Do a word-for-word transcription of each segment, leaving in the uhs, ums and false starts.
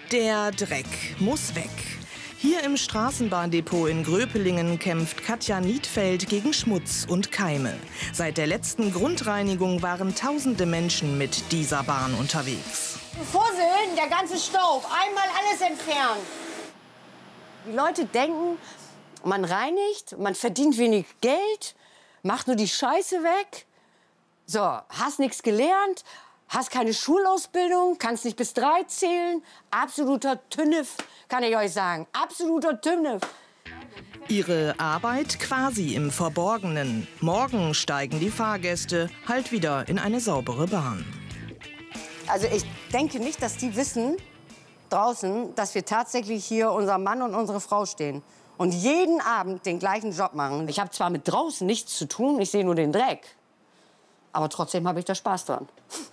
Der Dreck muss weg. Hier im Straßenbahndepot in Gröpelingen kämpft Katja Niedfeld gegen Schmutz und Keime. Seit der letzten Grundreinigung waren tausende Menschen mit dieser Bahn unterwegs. Fusseln, der ganze Staub, einmal alles entfernen. Die Leute denken, man reinigt, man verdient wenig Geld, macht nur die Scheiße weg. So, hast nichts gelernt, hast keine Schulausbildung, kannst nicht bis drei zählen. Absoluter Tünnef, kann ich euch sagen. Absoluter Tünnef. Ihre Arbeit quasi im Verborgenen. Morgen steigen die Fahrgäste halt wieder in eine saubere Bahn. Also ich denke nicht, dass die wissen draußen, dass wir tatsächlich hier unser Mann und unsere Frau stehen und jeden Abend den gleichen Job machen. Ich habe zwar mit draußen nichts zu tun, ich sehe nur den Dreck. Aber trotzdem habe ich da Spaß dran.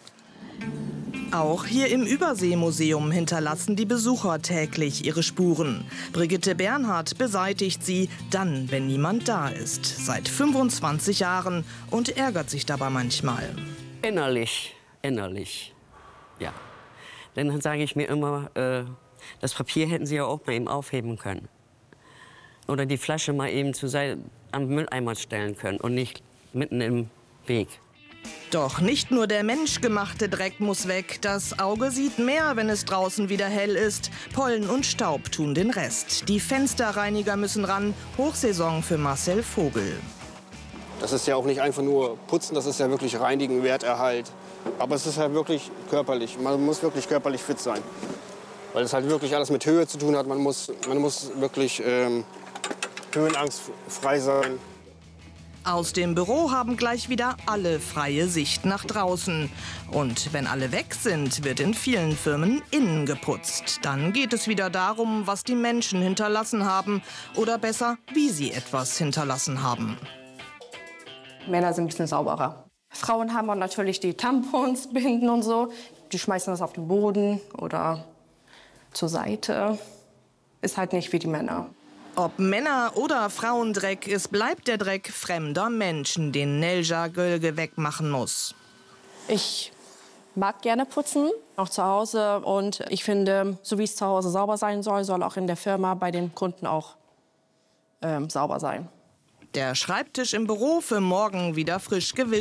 Auch hier im Überseemuseum hinterlassen die Besucher täglich ihre Spuren. Brigitte Bernhard beseitigt sie dann, wenn niemand da ist. Seit fünfundzwanzig Jahren und ärgert sich dabei manchmal. Innerlich, innerlich, ja. Denn dann sage ich mir immer, äh, das Papier hätten Sie ja auch mal eben aufheben können. Oder die Flasche mal eben zu am Mülleimer stellen können und nicht mitten im Weg. Doch nicht nur der menschgemachte Dreck muss weg. Das Auge sieht mehr, wenn es draußen wieder hell ist. Pollen und Staub tun den Rest. Die Fensterreiniger müssen ran. Hochsaison für Marcel Vogel. Das ist ja auch nicht einfach nur putzen, das ist ja wirklich reinigen, Werterhalt. Aber es ist halt wirklich körperlich. Man muss wirklich körperlich fit sein. Weil es halt wirklich alles mit Höhe zu tun hat. Man muss, man muss wirklich ähm, höhenangstfrei sein. Aus dem Büro haben gleich wieder alle freie Sicht nach draußen. Und wenn alle weg sind, wird in vielen Firmen innen geputzt. Dann geht es wieder darum, was die Menschen hinterlassen haben. Oder besser, wie sie etwas hinterlassen haben. Männer sind ein bisschen sauberer. Frauen haben auch natürlich die Tampons, Binden und so. Die schmeißen das auf den Boden oder zur Seite. Ist halt nicht wie die Männer. Ob Männer- oder Frauendreck, es bleibt der Dreck fremder Menschen, den Nelja Gölge wegmachen muss. Ich mag gerne putzen, auch zu Hause. Und ich finde, so wie es zu Hause sauber sein soll, soll auch in der Firma bei den Kunden auch ähm, sauber sein. Der Schreibtisch im Büro für morgen wieder frisch gewischt.